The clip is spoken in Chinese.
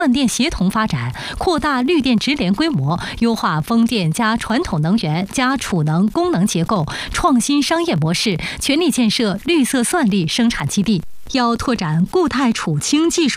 换电协同发展，扩大绿电直联规模，优化风电加传统能源加储能功能结构，创新商业模式，全力建设绿色算力生产基地。要拓展固态储氢技术。